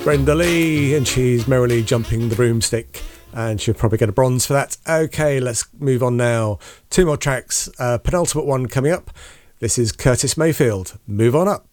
Brenda Lee, and she's merrily jumping the broomstick, and she'll probably get a bronze for that. Okay, let's move on now. 2 more tracks, penultimate one coming up. This is Curtis Mayfield, Move On Up.